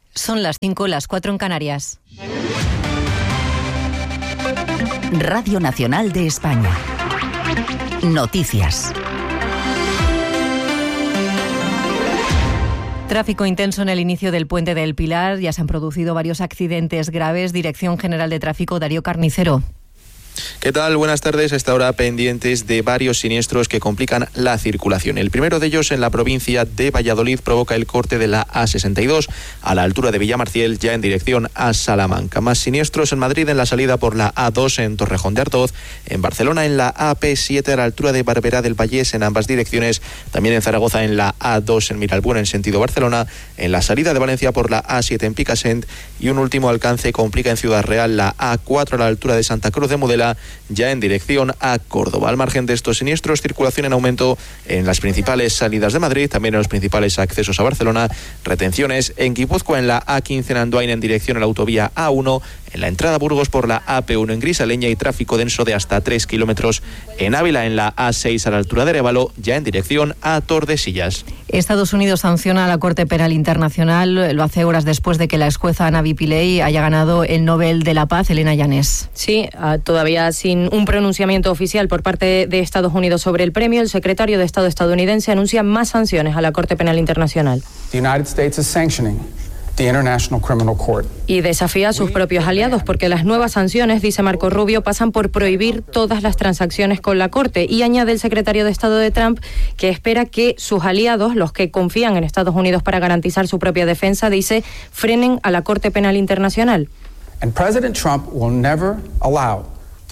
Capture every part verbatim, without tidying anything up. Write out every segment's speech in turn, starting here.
Son las cinco, las cuatro en Canarias. Radio Nacional de España. Noticias. Tráfico intenso en el inicio del Puente del Pilar. Ya se han producido varios accidentes graves. Dirección General de Tráfico, Darío Carnicero. ¿Qué tal? Buenas tardes. A esta hora pendientes de varios siniestros que complican la circulación. El primero de ellos en la provincia de Valladolid provoca el corte de la A sesenta y dos a la altura de Villamarciel, ya en dirección a Salamanca. Más siniestros en Madrid en la salida por la A dos en Torrejón de Ardoz, en Barcelona en la A P siete a la altura de Barberá del Vallés en ambas direcciones, también en Zaragoza en la A dos en Miralbuena en sentido Barcelona, en la salida de Valencia por la A siete en Picassent y un último alcance complica en Ciudad Real la A cuatro a la altura de Santa Cruz de Mudela, ya en dirección a Córdoba. Al margen de estos siniestros, circulación en aumento en las principales salidas de Madrid, también en los principales accesos a Barcelona, retenciones en Guipúzcoa en la A quince en Andoain en dirección a la autovía A uno, en la entrada a Burgos por la A P uno en Grisaleña y tráfico denso de hasta tres kilómetros en Ávila en la A seis a la altura de Arévalo, ya en dirección a Tordesillas. Estados Unidos sanciona a la Corte Penal Internacional, lo hace horas después de que la exjueza Navi Pillay haya ganado el Nobel de la Paz. Elena Llanes. Sí, todavía sin un pronunciamiento oficial por parte de Estados Unidos sobre el premio, el secretario de Estado estadounidense anuncia más sanciones a la Corte Penal Internacional. The United States is sanctioning the International Criminal Court. Y desafía a sus propios aliados porque las nuevas sanciones, dice Marco Rubio, pasan por prohibir todas las transacciones con la Corte. Y añade el secretario de Estado de Trump que espera que sus aliados, los que confían en Estados Unidos para garantizar su propia defensa, dice, frenen a la Corte Penal Internacional. And President Trump will never allow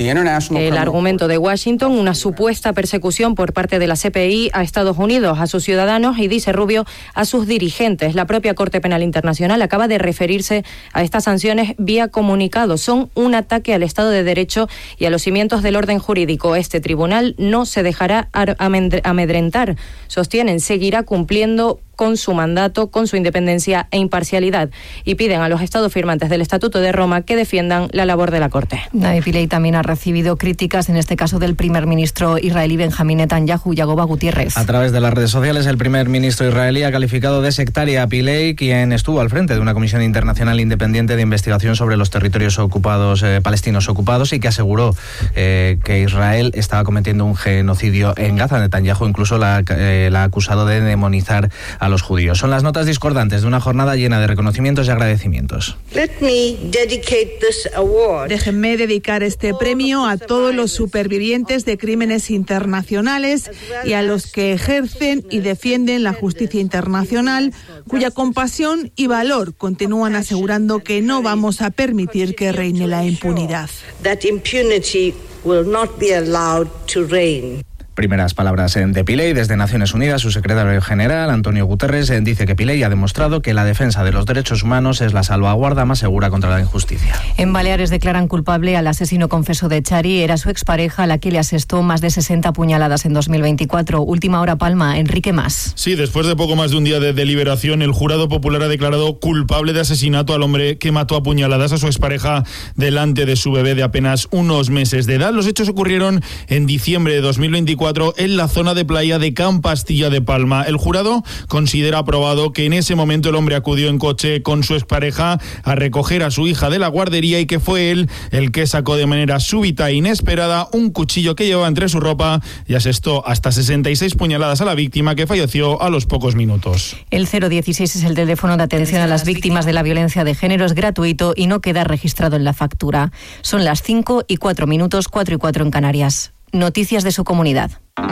el argumento de Washington, una supuesta persecución por parte de la C P I a Estados Unidos, a sus ciudadanos y, dice Rubio, a sus dirigentes. La propia Corte Penal Internacional acaba de referirse a estas sanciones vía comunicado. Son un ataque al Estado de Derecho y a los cimientos del orden jurídico. Este tribunal no se dejará amedrentar. Sostienen, seguirá cumpliendo con su mandato, con su independencia e imparcialidad, y piden a los estados firmantes del Estatuto de Roma que defiendan la labor de la Corte. Navi Pillay también ha recibido críticas, en este caso del primer ministro israelí Benjamín Netanyahu. Yagoba Gutiérrez. A través de las redes sociales, el primer ministro israelí ha calificado de sectaria a Pillay, quien estuvo al frente de una comisión internacional independiente de investigación sobre los territorios ocupados, eh, palestinos ocupados, y que aseguró eh, que Israel estaba cometiendo un genocidio en Gaza. Netanyahu incluso la, eh, la ha acusado de demonizar a a los judíos. Son las notas discordantes de una jornada llena de reconocimientos y agradecimientos. Déjenme dedicar este premio a todos los supervivientes de crímenes internacionales y a los que ejercen y defienden la justicia internacional, cuya compasión y valor continúan asegurando que no vamos a permitir que reine la impunidad. Primeras palabras de Pillay desde Naciones Unidas. Su secretario general, Antonio Guterres, dice que Pillay ha demostrado que la defensa de los derechos humanos es la salvaguarda más segura contra la injusticia. En Baleares declaran culpable al asesino confeso de Chari. Era su expareja a la que le asestó más de sesenta puñaladas en dos mil veinticuatro. Última hora, Palma. Enrique Mas. Sí, después de poco más de un día de deliberación, el jurado popular ha declarado culpable de asesinato al hombre que mató a puñaladas a su expareja delante de su bebé de apenas unos meses de edad. Los hechos ocurrieron en diciembre de dos mil veinticuatro en la zona de playa de Can Pastilla de Palma. El jurado considera aprobado que en ese momento el hombre acudió en coche con su expareja a recoger a su hija de la guardería y que fue él el que sacó de manera súbita e inesperada un cuchillo que llevaba entre su ropa y asestó hasta sesenta y seis puñaladas a la víctima, que falleció a los pocos minutos. El cero dieciséis es el teléfono de atención a las víctimas de la violencia de género, es gratuito y no queda registrado en la factura. Son las cinco y cuatro minutos, cuatro y cuatro en Canarias. Noticias de su comunidad.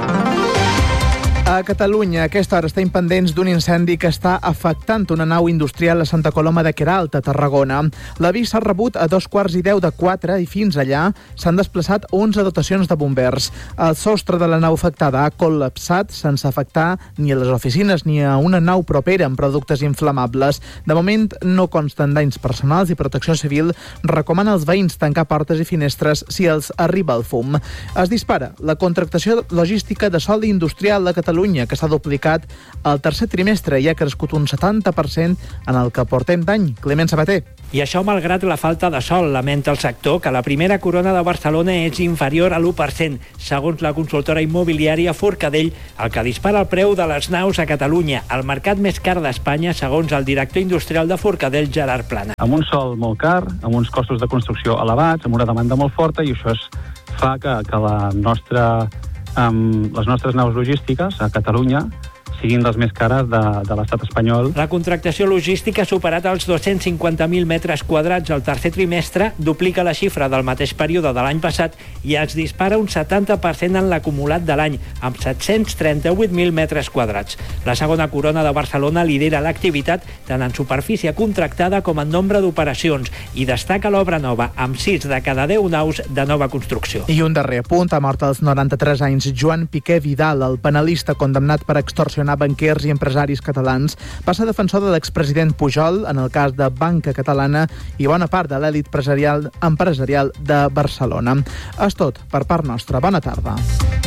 A Catalunya, a aquesta hora estem pendents d'un incendi que està afectant una nau industrial a Santa Coloma de Queralt, a Tarragona. L'avís s'ha rebut a dos quarts i deu de quatre i fins allà s'han desplaçat onze dotacions de bombers. El sostre de la nau afectada ha col·lapsat sense afectar ni a les oficines ni a una nau propera amb productes inflamables. De moment no consten danys personals i Protecció Civil recomana als veïns tancar portes i finestres si els arriba el fum. Es dispara la contractació logística de sòl industrial a Catalunya. Catalunya, que s'ha duplicat el tercer trimestre i ha crescut un setanta per cent en el que portem d'any. Clement Sabater. I això malgrat la falta de sol, lamenta el sector que la primera corona de Barcelona és inferior a l'u per cent, segons la consultora immobiliària Forcadell, el que dispara el preu de les naus a Catalunya, el mercat més car d'Espanya, segons el director industrial de Forcadell, Gerard Plana. Amb un sòl molt car, amb uns costos de construcció elevats, amb una demanda molt forta, i això es fa que, que la nostra, um, les nostres naus logístiques a Catalunya siguin les més cares de, de l'estat espanyol. La contractació logística ha superat els dos-cents cinquanta mil metres quadrats al tercer trimestre, duplica la xifra del mateix període de l'any passat i es dispara un setanta per cent en l'acumulat de l'any, amb set-cents trenta-vuit mil metres quadrats. La segona corona de Barcelona lidera l'activitat tant en superfície contractada com en nombre d'operacions i destaca l'obra nova, amb sis de cada deu naus de nova construcció. I un darrer apunt, ha mort als noranta-tres anys Joan Piqué Vidal, el penalista condemnat per extorsionar banquers i empresaris catalans, va ser defensor de l'expresident Pujol en el cas de Banca Catalana i bona part de l'èlit empresarial, empresarial de Barcelona. És tot per part nostra. Bona tarda.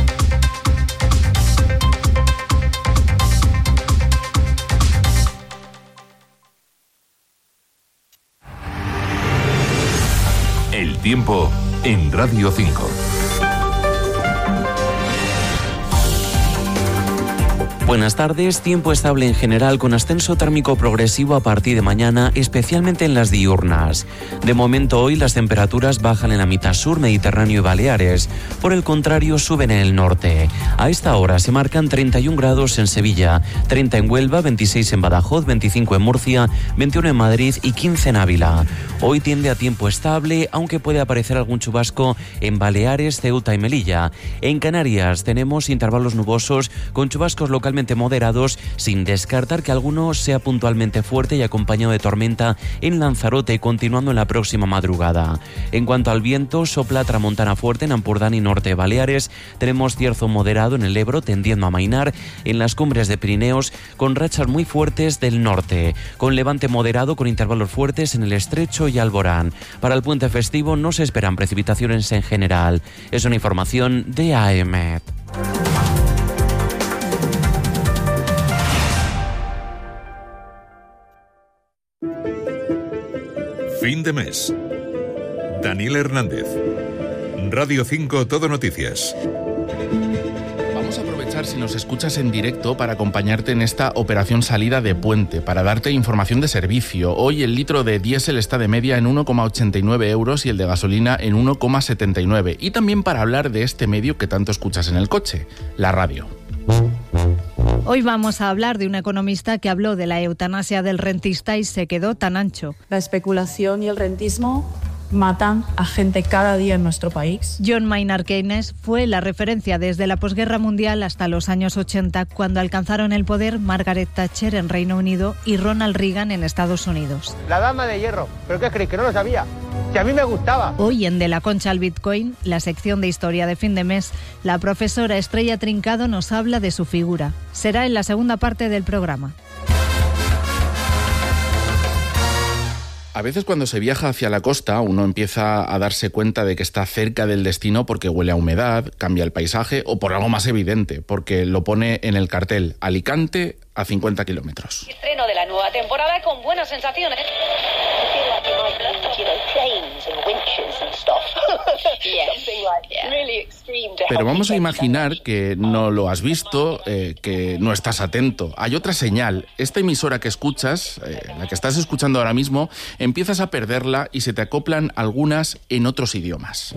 El tiempo en Radio cinco. Buenas tardes, tiempo estable en general con ascenso térmico progresivo a partir de mañana, especialmente en las diurnas. De momento hoy las temperaturas bajan en la mitad sur, Mediterráneo y Baleares. Por el contrario, suben en el norte. A esta hora se marcan treinta y un grados en Sevilla, treinta en Huelva, veintiséis en Badajoz, veinticinco en Murcia, veintiuno en Madrid y quince en Ávila. Hoy tiende a tiempo estable, aunque puede aparecer algún chubasco en Baleares, Ceuta y Melilla. En Canarias tenemos intervalos nubosos con chubascos localmente moderados, sin descartar que alguno sea puntualmente fuerte y acompañado de tormenta en Lanzarote, continuando en la próxima madrugada. En cuanto al viento, sopla tramontana fuerte en Ampurdán y norte de Baleares. Tenemos cierzo moderado en el Ebro, tendiendo a amainar en las cumbres de Pirineos, con rachas muy fuertes del norte, con levante moderado con intervalos fuertes en el Estrecho y Alborán. Para el puente festivo no se esperan precipitaciones en general. Es una información de A E M E T. Fin de mes. Daniel Hernández. Radio cinco Todo Noticias. Vamos a aprovechar si nos escuchas en directo para acompañarte en esta operación salida de puente, para darte información de servicio. Hoy el litro de diésel está de media en uno coma ochenta y nueve euros y el de gasolina en uno coma setenta y nueve. Y también para hablar de este medio que tanto escuchas en el coche, la radio. Hoy vamos a hablar de un economista que habló de la eutanasia del rentista y se quedó tan ancho. La especulación y el rentismo matan a gente cada día en nuestro país. John Maynard Keynes fue la referencia desde la posguerra mundial hasta los años ochenta, cuando alcanzaron el poder Margaret Thatcher en Reino Unido y Ronald Reagan en Estados Unidos. La dama de hierro. ¿Pero qué creéis? Que no lo sabía. Que a mí me gustaba. Hoy en De la Concha al Bitcoin, la sección de historia de fin de mes, la profesora Estrella Trincado nos habla de su figura. Será en la segunda parte del programa. A veces cuando se viaja hacia la costa uno empieza a darse cuenta de que está cerca del destino porque huele a humedad, cambia el paisaje o por algo más evidente, porque lo pone en el cartel Alicante a cincuenta kilómetros. Estreno de la nueva temporada con buenas sensaciones. Pero vamos a imaginar que no lo has visto, eh, que no estás atento. Hay otra señal. Esta emisora que escuchas, eh, la que estás escuchando ahora mismo, empiezas a perderla y se te acoplan algunas en otros idiomas.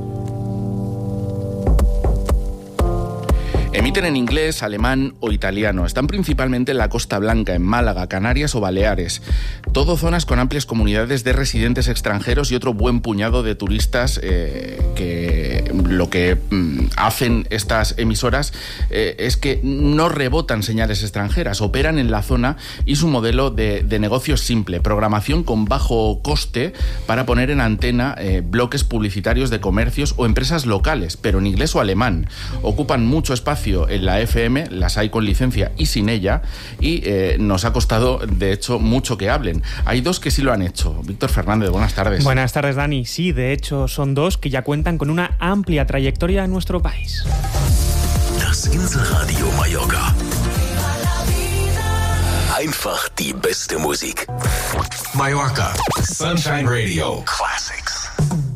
Emiten en inglés, alemán o italiano. Están principalmente en la Costa Blanca, en Málaga, Canarias o Baleares. Todo zonas con amplias comunidades de residentes extranjeros y otro buen puñado de turistas eh, que lo que mm, hacen estas emisoras eh, es que no rebotan señales extranjeras, operan en la zona y su modelo de, de negocio es simple, programación con bajo coste para poner en antena eh, bloques publicitarios de comercios o empresas locales, pero en inglés o alemán. Ocupan mucho espacio en la F M, las hay con licencia y sin ella, y eh, nos ha costado, de hecho, mucho que hablen. Hay dos que sí lo han hecho. Víctor Fernández, buenas tardes. Buenas tardes, Dani. Sí, de hecho, son dos que ya cuentan con una amplia trayectoria en nuestro país. Das Das Inselradio Mallorca. Einfach die beste Musik. Mallorca. Sunshine Radio. Classics.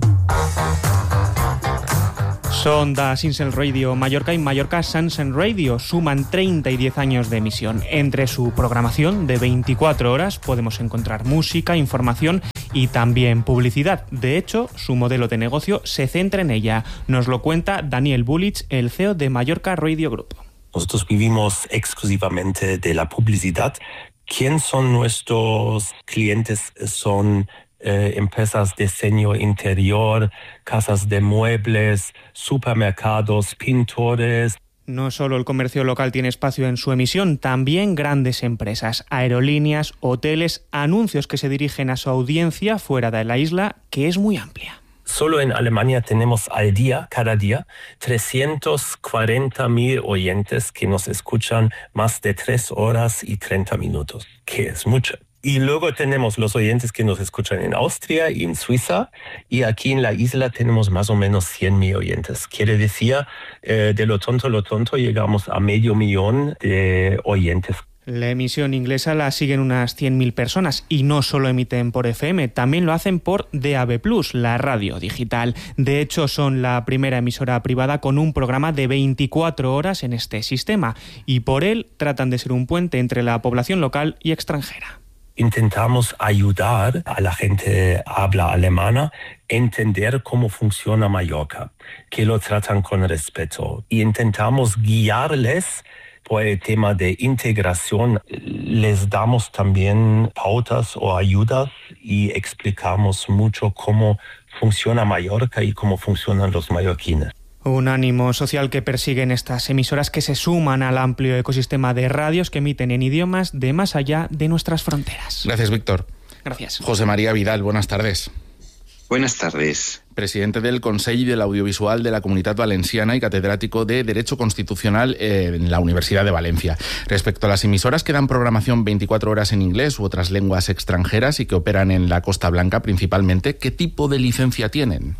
Son das Insel Radio Mallorca y Mallorca Sunshine Radio. Suman treinta y diez años de emisión. Entre su programación de veinticuatro horas podemos encontrar música, información y también publicidad. De hecho, su modelo de negocio se centra en ella. Nos lo cuenta Daniel Bulich, el C E O de Mallorca Radio Group. Nosotros vivimos exclusivamente de la publicidad. ¿Quién son nuestros clientes? Son eh, empresas de diseño interior, casas de muebles, supermercados, pintores. No solo el comercio local tiene espacio en su emisión, también grandes empresas, aerolíneas, hoteles, anuncios que se dirigen a su audiencia fuera de la isla, que es muy amplia. Solo en Alemania tenemos al día, cada día, trescientos cuarenta mil oyentes que nos escuchan más de tres horas y treinta minutos, que es mucho. Y luego tenemos los oyentes que nos escuchan en Austria y en Suiza, y aquí en la isla tenemos más o menos cien mil oyentes. Quiere decir, eh, de lo tonto lo tonto llegamos a medio millón de oyentes. La emisión inglesa la siguen unas cien mil personas y no solo emiten por F M, también lo hacen por D A B plus, la radio digital. De hecho, son la primera emisora privada con un programa de veinticuatro horas en este sistema y por él tratan de ser un puente entre la población local y extranjera. Intentamos ayudar a la gente habla alemana a entender cómo funciona Mallorca, que lo tratan con respeto, y intentamos guiarles. Por el tema de integración, les damos también pautas o ayudas y explicamos mucho cómo funciona Mallorca y cómo funcionan los mallorquines. Un ánimo social que persiguen estas emisoras que se suman al amplio ecosistema de radios que emiten en idiomas de más allá de nuestras fronteras. Gracias, Víctor. Gracias. José María Vidal, buenas tardes. Buenas tardes. Presidente del Consell del Audiovisual de la Comunitat Valenciana y catedrático de Derecho Constitucional en la Universidad de Valencia. Respecto a las emisoras que dan programación veinticuatro horas en inglés u otras lenguas extranjeras y que operan en la Costa Blanca principalmente, ¿qué tipo de licencia tienen?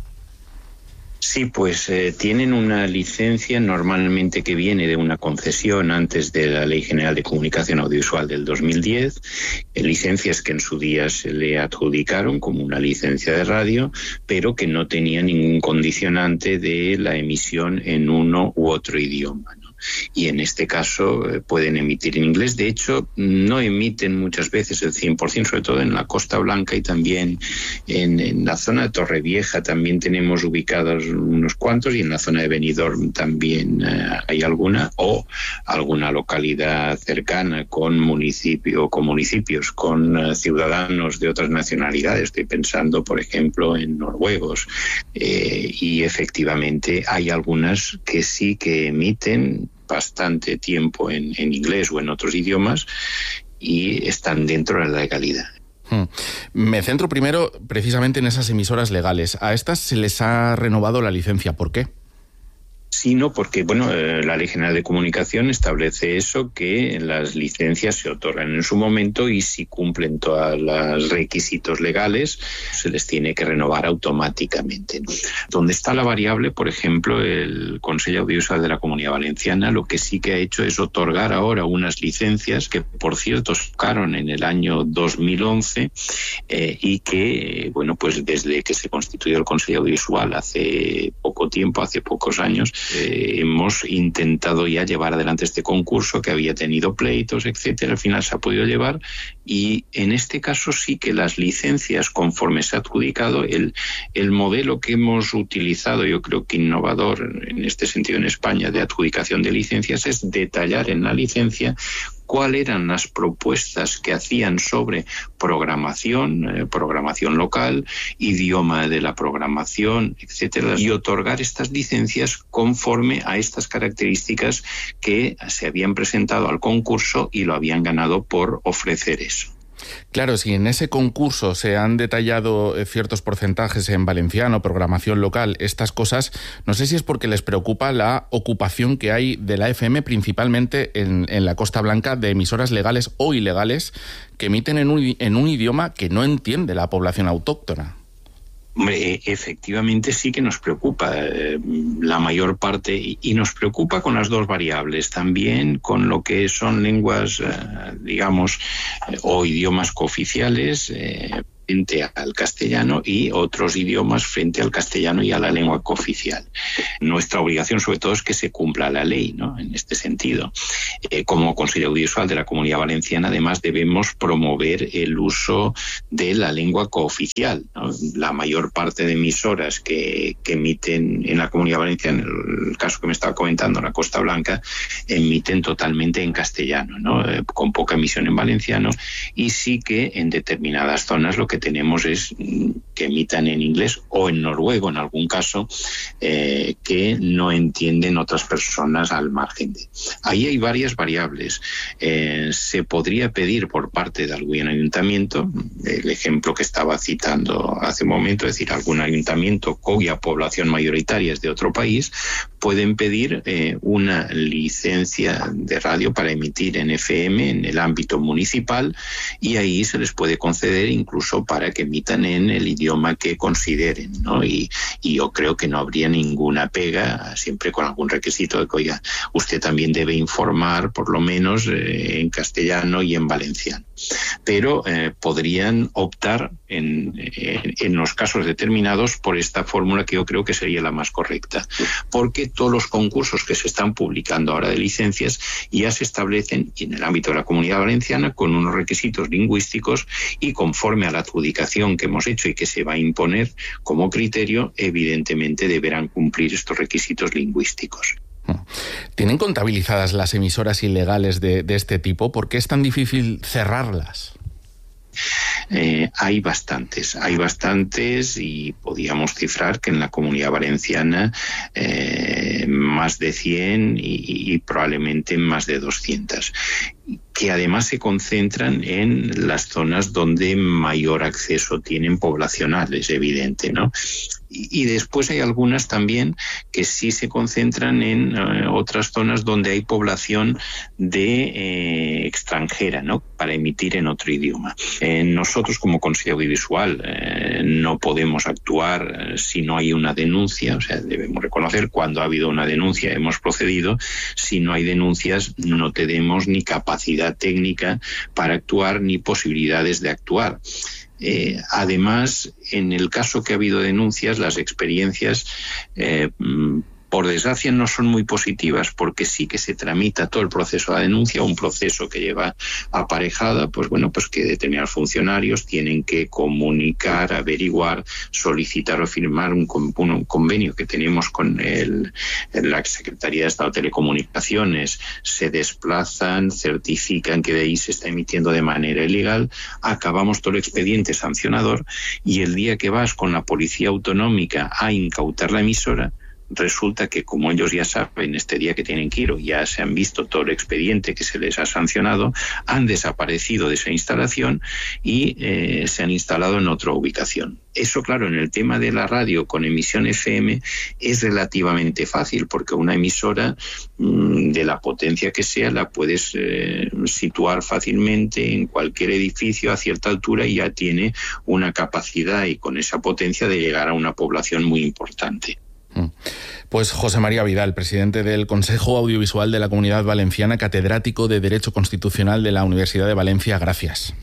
Sí, pues eh, tienen una licencia normalmente que viene de una concesión antes de la Ley General de Comunicación Audiovisual del dos mil diez, eh, licencias que en su día se le adjudicaron como una licencia de radio, pero que no tenía ningún condicionante de la emisión en uno u otro idioma, ¿no? Y en este caso eh, pueden emitir en inglés. De hecho, no emiten muchas veces el cien por ciento, sobre todo en la Costa Blanca y también en, en la zona de Torrevieja también tenemos ubicados unos cuantos, y en la zona de Benidorm también eh, hay alguna, o alguna localidad cercana con municipio, con municipios con uh, ciudadanos de otras nacionalidades. Estoy pensando, por ejemplo, en noruegos, eh, y efectivamente hay algunas que sí que emiten bastante tiempo en, en inglés o en otros idiomas y están dentro de la legalidad. Hmm. Me centro primero precisamente en esas emisoras legales. A estas se les ha renovado la licencia. ¿Por qué? Sino porque, bueno, eh, la Ley General de Comunicación establece eso, que las licencias se otorgan en su momento y si cumplen todos los requisitos legales se les tiene que renovar automáticamente, ¿no? Donde está la variable, por ejemplo, el Consell Audiovisual de la Comunidad Valenciana lo que sí que ha hecho es otorgar ahora unas licencias que, por cierto, tocaron en el año dos mil once eh, y que, bueno, pues desde que se constituyó el Consell Audiovisual hace poco tiempo, hace pocos años, Eh, hemos intentado ya llevar adelante este concurso que había tenido pleitos, etcétera. Al final se ha podido llevar y en este caso sí que las licencias, conforme se ha adjudicado, el, el modelo que hemos utilizado, yo creo que innovador en este sentido en España, de adjudicación de licencias, es detallar en la licencia cuáles eran las propuestas que hacían sobre programación, eh, programación local, idioma de la programación, etcétera, y otorgar estas licencias conforme a estas características que se habían presentado al concurso y lo habían ganado por ofrecer eso. Claro, si en ese concurso se han detallado ciertos porcentajes en valenciano, programación local, estas cosas, no sé si es porque les preocupa la ocupación que hay de la F M, principalmente en, en la Costa Blanca, de emisoras legales o ilegales que emiten en un, en un idioma que no entiende la población autóctona. Hombre, efectivamente sí que nos preocupa eh, la mayor parte y, y nos preocupa con las dos variables, también con lo que son lenguas, eh, digamos, eh, o idiomas cooficiales eh, frente al castellano y otros idiomas frente al castellano y a la lengua cooficial. Nuestra obligación sobre todo es que se cumpla la ley, ¿no? En este sentido. Eh, como Consejo Audiovisual de la Comunidad Valenciana, además debemos promover el uso de la lengua cooficial, ¿no? La mayor parte de emisoras que, que emiten en la Comunidad Valenciana, en el caso que me estaba comentando, la Costa Blanca, emiten totalmente en castellano, ¿no? Eh, con poca emisión en valenciano, y sí que en determinadas zonas lo que tenemos es que emitan en inglés o en noruego en algún caso, eh, que no entienden otras personas al margen de. Ahí hay varias variables. Eh, se podría pedir por parte de algún ayuntamiento, el ejemplo que estaba citando hace un momento, es decir, algún ayuntamiento cuya población mayoritaria es de otro país, pueden pedir eh, una licencia de radio para emitir en F M en el ámbito municipal, y ahí se les puede conceder incluso para que emitan en el idioma que consideren, ¿no? Y, y yo creo que no habría ninguna pega, siempre con algún requisito de que, oiga, usted también debe informar por lo menos eh, en castellano y en valenciano. Pero eh, podrían optar en, en, en los casos determinados por esta fórmula que yo creo que sería la más correcta, porque todos los concursos que se están publicando ahora de licencias ya se establecen en el ámbito de la Comunidad Valenciana con unos requisitos lingüísticos, y conforme a la adjudicación que hemos hecho y que se va a imponer como criterio, evidentemente deberán cumplir estos requisitos lingüísticos. ¿Tienen contabilizadas las emisoras ilegales de, de este tipo? ¿Por qué es tan difícil cerrarlas? Eh, hay bastantes, hay bastantes y podíamos cifrar que en la Comunidad Valenciana eh, más de cien y, y probablemente más de doscientas, que además se concentran en las zonas donde mayor acceso tienen poblacional, es evidente, ¿no? Y, y después hay algunas también que sí se concentran en eh, otras zonas donde hay población de eh, extranjera, ¿no? Para emitir en otro idioma. Eh, nosotros como Consejo Audiovisual eh, no podemos actuar eh, si no hay una denuncia, o sea, debemos reconocer cuando ha habido una denuncia hemos procedido. Si no hay denuncias no tenemos ni capacidad técnica para actuar ni posibilidades de actuar. Eh, además, en el caso que ha habido denuncias, las experiencias eh, por desgracia no son muy positivas, porque sí que se tramita todo el proceso de la denuncia, un proceso que lleva aparejada, pues bueno, pues que determinados funcionarios tienen que comunicar, averiguar, solicitar o firmar un, un convenio que tenemos con el, la Secretaría de Estado de Telecomunicaciones, se desplazan, certifican que de ahí se está emitiendo de manera ilegal, acabamos todo el expediente sancionador, y el día que vas con la Policía Autonómica a incautar la emisora, resulta que, como ellos ya saben, este día que tienen que ir, o ya se han visto todo el expediente que se les ha sancionado, han desaparecido de esa instalación y eh, se han instalado en otra ubicación. Eso, claro, en el tema de la radio con emisión F M es relativamente fácil, porque una emisora mmm, de la potencia que sea la puedes eh, situar fácilmente en cualquier edificio a cierta altura y ya tiene una capacidad y con esa potencia de llegar a una población muy importante. Pues José María Vidal, presidente del Consejo Audiovisual de la Comunidad Valenciana, catedrático de Derecho Constitucional de la Universidad de Valencia, gracias.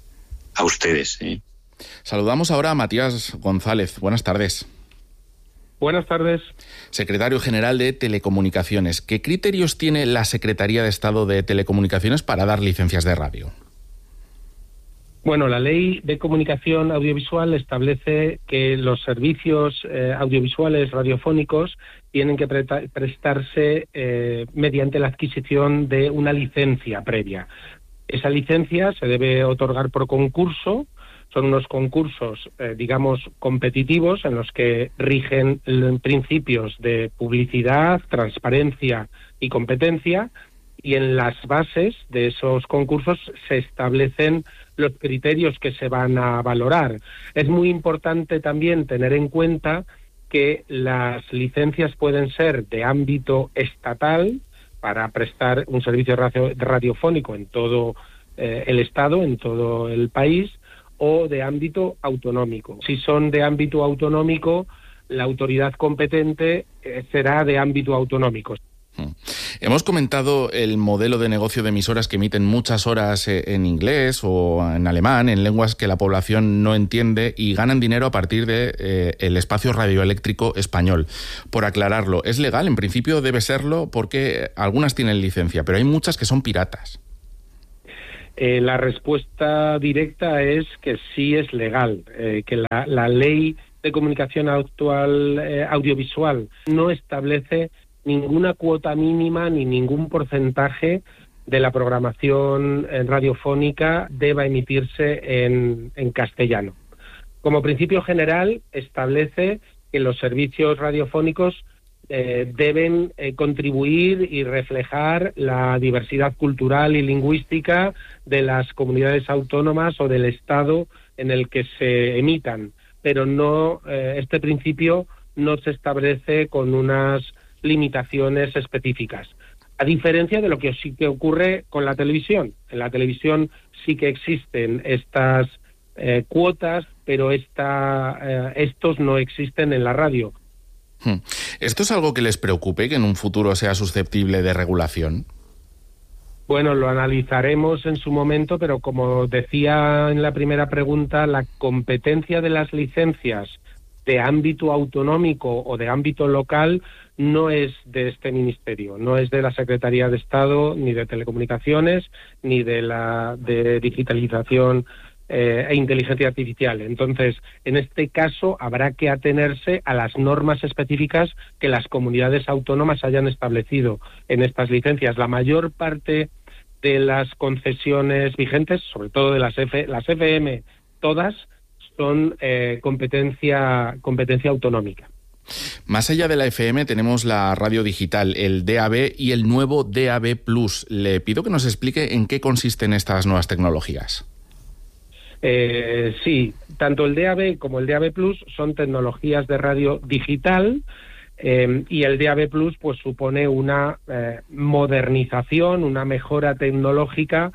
A ustedes. ¿eh? Saludamos ahora a Matías González. Buenas tardes. Buenas tardes. Secretario General de Telecomunicaciones. ¿Qué criterios tiene la Secretaría de Estado de Telecomunicaciones para dar licencias de radio? Bueno, la Ley de Comunicación Audiovisual establece que los servicios eh, audiovisuales radiofónicos tienen que pre- prestarse eh, mediante la adquisición de una licencia previa. Esa licencia se debe otorgar por concurso. Son unos concursos, eh, digamos, competitivos en los que rigen principios de publicidad, transparencia y competencia, y en las bases de esos concursos se establecen los criterios que se van a valorar. Es muy importante también tener en cuenta que las licencias pueden ser de ámbito estatal para prestar un servicio radio, radiofónico en todo eh, el Estado, en todo el país, o de ámbito autonómico. Si son de ámbito autonómico, la autoridad competente eh, será de ámbito autonómico. Hemos comentado el modelo de negocio de emisoras que emiten muchas horas en inglés o en alemán, en lenguas que la población no entiende, y ganan dinero a partir de eh, el espacio radioeléctrico español. Por aclararlo, ¿es legal? En principio debe serlo porque algunas tienen licencia, pero hay muchas que son piratas. Eh, la respuesta directa es que sí es legal, eh, que la, la ley de comunicación actual eh, audiovisual no establece ninguna cuota mínima ni ningún porcentaje de la programación radiofónica deba emitirse en, en castellano. Como principio general, establece que los servicios radiofónicos eh, deben eh, contribuir y reflejar la diversidad cultural y lingüística de las comunidades autónomas o del Estado en el que se emitan, pero no eh, este principio no se establece con unas limitaciones específicas, a diferencia de lo que sí que ocurre con la televisión. En la televisión sí que existen estas eh, cuotas, pero esta, eh, estos no existen en la radio. ¿Esto es algo que les preocupe, que en un futuro sea susceptible de regulación? Bueno, lo analizaremos en su momento, pero como decía en la primera pregunta, la competencia de las licencias de ámbito autonómico o de ámbito local no es de este ministerio, no es de la Secretaría de Estado, ni de Telecomunicaciones, ni de la de Digitalización eh, e Inteligencia Artificial. Entonces, en este caso, habrá que atenerse a las normas específicas que las comunidades autónomas hayan establecido en estas licencias. La mayor parte de las concesiones vigentes, sobre todo de las, F, las F M, todas, son eh, competencia, competencia autonómica. Más allá de la F M tenemos la radio digital, el D A B y el nuevo D A B plus. Le pido que nos explique en qué consisten estas nuevas tecnologías. Eh, sí, tanto el D A B como el D A B plus son tecnologías de radio digital eh, y el D A B plus pues supone una eh, modernización, una mejora tecnológica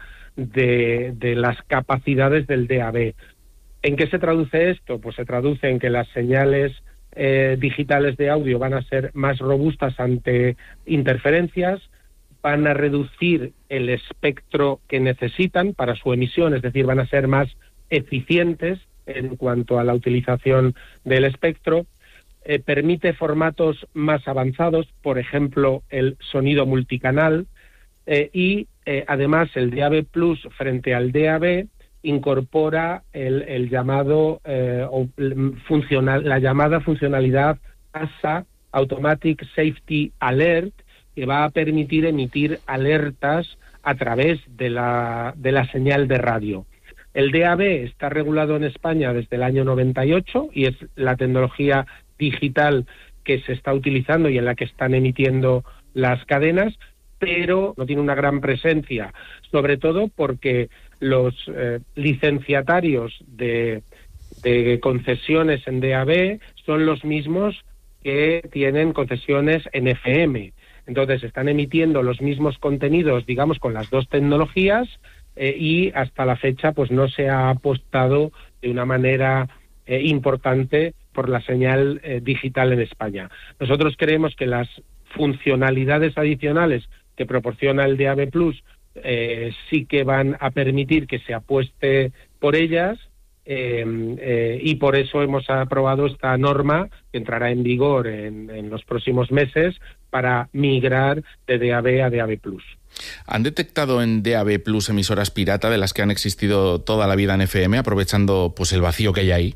de, de las capacidades del D A B. ¿En qué se traduce esto? Pues se traduce en que las señales eh, digitales de audio van a ser más robustas ante interferencias, van a reducir el espectro que necesitan para su emisión, es decir, van a ser más eficientes en cuanto a la utilización del espectro, eh, permite formatos más avanzados, por ejemplo, el sonido multicanal, eh, y eh, además el D A B plus frente al D A B incorpora el, el llamado eh, o, funcional, la llamada funcionalidad A S A, Automatic Safety Alert, que va a permitir emitir alertas a través de la, de la señal de radio. El D A B está regulado en España desde el año noventa y ocho y es la tecnología digital que se está utilizando y en la que están emitiendo las cadenas, pero no tiene una gran presencia, sobre todo porque los eh, licenciatarios de, de concesiones en D A B son los mismos que tienen concesiones en F M. Entonces están emitiendo los mismos contenidos, digamos, con las dos tecnologías eh, y hasta la fecha pues no se ha apostado de una manera eh, importante por la señal eh, digital en España. Nosotros creemos que las funcionalidades adicionales que proporciona el D A B plus eh, sí que van a permitir que se apueste por ellas eh, eh, y por eso hemos aprobado esta norma que entrará en vigor en, en los próximos meses para migrar de D A B a D A B plus. ¿Han detectado en D A B plus emisoras pirata de las que han existido toda la vida en F M, aprovechando pues el vacío que hay ahí?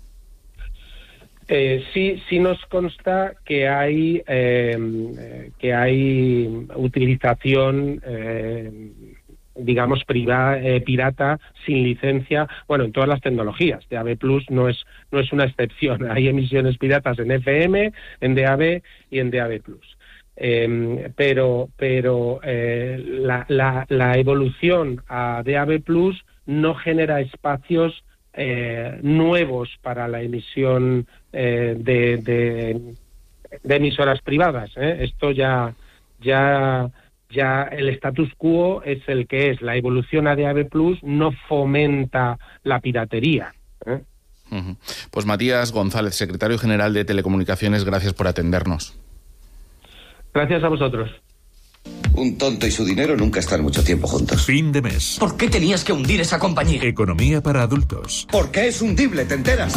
Eh, sí, sí nos consta que hay eh, que hay utilización, eh, digamos, privada, eh, pirata, sin licencia, bueno, en todas las tecnologías. D A B plus no es no es una excepción. Hay emisiones piratas en F M, en D A B y en D A B plus. Eh, pero pero eh, la, la, la evolución a D A B plus no genera espacios eh, nuevos para la emisión eh, de, de, de emisoras privadas. ¿eh? Esto ya ya ya el status quo es el que es. La evolución a D A B plus no fomenta la piratería, ¿eh? Uh-huh. Pues Matías González, secretario general de Telecomunicaciones, gracias por atendernos. Gracias a vosotros. Un tonto y su dinero nunca están mucho tiempo juntos. Fin de mes. ¿Por qué tenías que hundir esa compañía? Economía para adultos. Porque es hundible, ¿te enteras?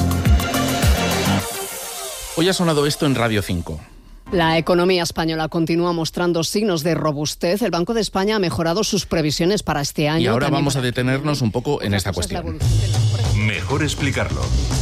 Hoy ha sonado esto en Radio cinco. La economía española continúa mostrando signos de robustez. El Banco de España ha mejorado sus previsiones para este año. Y ahora También vamos a detenernos un poco en esta cuestión. Mejor explicarlo.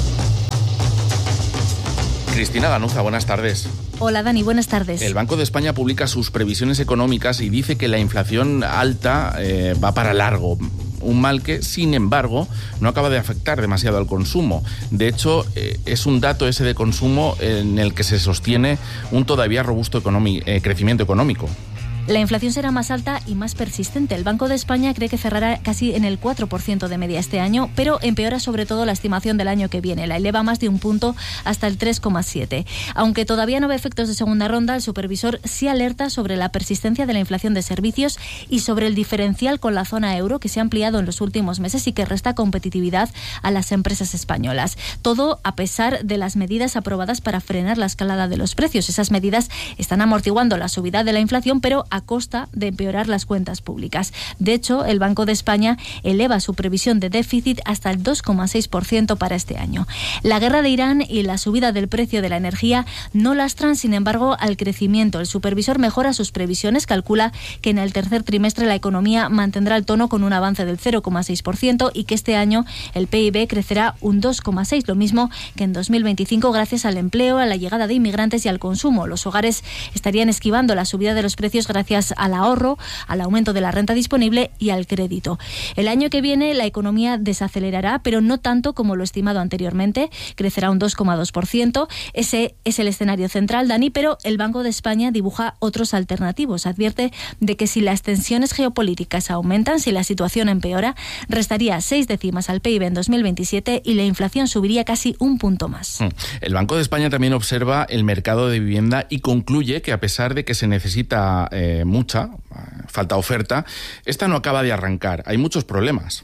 Cristina Ganuza, buenas tardes. Hola Dani, buenas tardes. El Banco de España publica sus previsiones económicas y dice que la inflación alta eh, va para largo. Un mal que, sin embargo, no acaba de afectar demasiado al consumo. De hecho, eh, es un dato ese de consumo en el que se sostiene un todavía robusto economi- eh, crecimiento económico. La inflación será más alta y más persistente. El Banco de España cree que cerrará casi en el cuatro por ciento de media este año, pero empeora sobre todo la estimación del año que viene. La eleva más de un punto hasta el tres coma siete. Aunque todavía no ve efectos de segunda ronda, el supervisor sí alerta sobre la persistencia de la inflación de servicios y sobre el diferencial con la zona euro que se ha ampliado en los últimos meses y que resta competitividad a las empresas españolas. Todo a pesar de las medidas aprobadas para frenar la escalada de los precios. Esas medidas están amortiguando la subida de la inflación, pero a costa de empeorar las cuentas públicas. De hecho, el Banco de España eleva su previsión de déficit hasta el dos coma seis por ciento para este año. La guerra de Irán y la subida del precio de la energía no lastran, sin embargo, al crecimiento. El supervisor mejora sus previsiones, calcula que en el tercer trimestre la economía mantendrá el tono con un avance del cero coma seis por ciento y que este año el P I B crecerá un dos coma seis por ciento, lo mismo que en dos mil veinticinco gracias al empleo, a la llegada de inmigrantes y al consumo. Los hogares estarían esquivando la subida de los precios gracias al ahorro, al aumento de la renta disponible y al crédito. El año que viene la economía desacelerará, pero no tanto como lo estimado anteriormente, crecerá un dos coma dos por ciento. Ese es el escenario central, Dani, pero el Banco de España dibuja otros alternativos. Advierte de que si las tensiones geopolíticas aumentan, si la situación empeora, restaría seis décimas al P I B en dos mil veintisiete y la inflación subiría casi un punto más. El Banco de España también observa el mercado de vivienda y concluye que a pesar de que se necesita eh, mucha, falta oferta, esta no acaba de arrancar. Hay muchos problemas.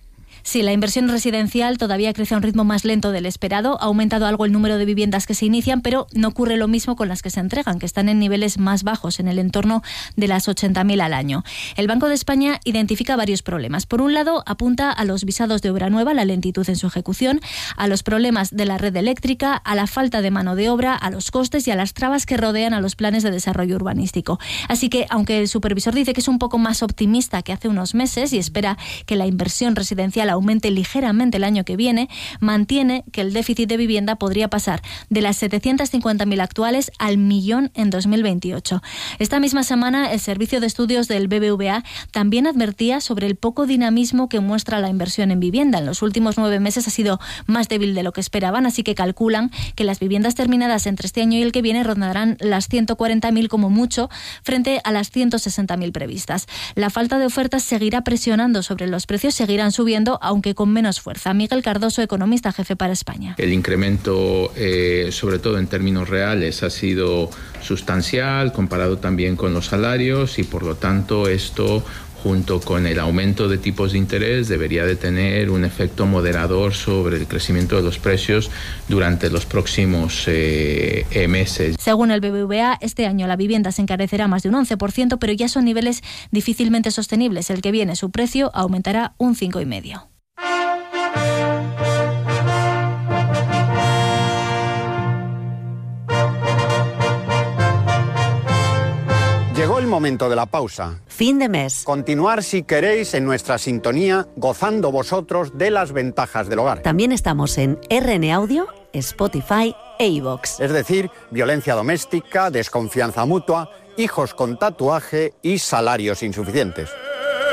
Sí, la inversión residencial todavía crece a un ritmo más lento del esperado. Ha aumentado algo el número de viviendas que se inician, pero no ocurre lo mismo con las que se entregan, que están en niveles más bajos, en el entorno de las ochenta mil al año. El Banco de España identifica varios problemas. Por un lado, apunta a los visados de obra nueva, la lentitud en su ejecución, a los problemas de la red eléctrica, a la falta de mano de obra, a los costes y a las trabas que rodean a los planes de desarrollo urbanístico. Así que, aunque el supervisor dice que es un poco más optimista que hace unos meses y espera que la inversión residencial aumente ligeramente el año que viene, mantiene que el déficit de vivienda podría pasar de las setecientas cincuenta mil actuales al millón en dos mil veintiocho. Esta misma semana, el Servicio de Estudios del B B V A también advertía sobre el poco dinamismo que muestra la inversión en vivienda. En los últimos nueve meses ha sido más débil de lo que esperaban, así que calculan que las viviendas terminadas entre este año y el que viene rondarán las ciento cuarenta mil como mucho, frente a las ciento sesenta mil previstas. La falta de ofertas seguirá presionando sobre los precios, seguirán subiendo, aunque con menos fuerza. Miguel Cardoso, economista jefe para España. El incremento, eh, sobre todo en términos reales, ha sido sustancial, comparado también con los salarios, y por lo tanto esto, junto con el aumento de tipos de interés, debería de tener un efecto moderador sobre el crecimiento de los precios durante los próximos eh, meses. Según el B B V A, este año la vivienda se encarecerá más de un once por ciento, pero ya son niveles difícilmente sostenibles. El que viene, su precio aumentará un cinco coma cinco por ciento. Llegó el momento de la pausa. Fin de mes. Continuar, si queréis, en nuestra sintonía, gozando vosotros de las ventajas del hogar. También estamos en R N Audio, Spotify e iVoox. Es decir, violencia doméstica, desconfianza mutua, hijos con tatuaje y salarios insuficientes.